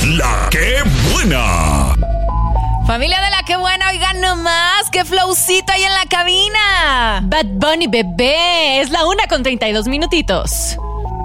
La Que Buena. Familia de La Que Buena, oigan nomás, qué flowcito hay en la cabina. Bad Bunny, bebé, es la 1:32 minutitos.